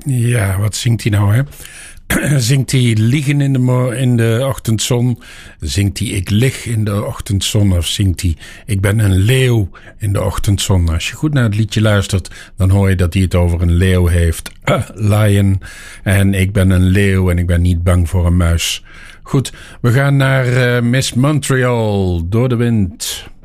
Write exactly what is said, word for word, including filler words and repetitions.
Ja, wat zingt hij nou, hè? Zingt hij Liegen in de, mo- in de ochtendzon? Zingt hij Ik lig in de ochtendzon? Of zingt hij Ik ben een leeuw in de ochtendzon? Als je goed naar het liedje luistert, dan hoor je dat hij het over een leeuw heeft. Uh, lion. En ik ben een leeuw en ik ben niet bang voor een muis. Goed, we gaan naar uh, Miss Montreal, Door de wind.